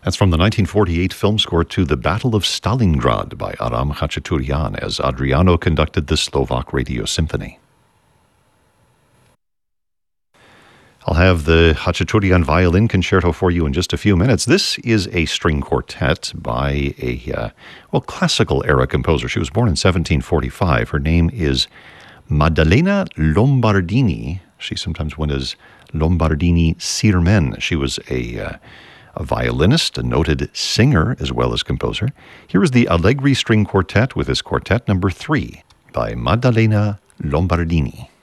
That's from the 1948 film score to The Battle of Stalingrad by Aram Khachaturian as Adriano conducted the Slovak Radio Symphony. I'll have the Khachaturian Violin Concerto for you in just a few minutes. This is a string quartet by a classical era composer. She was born in 1745. Her name is Maddalena Lombardini. She sometimes went as Lombardini Sirmen. She was a violinist, a noted singer, as well as composer. Here is the Allegri String Quartet with this quartet number 3 by Maddalena Lombardini.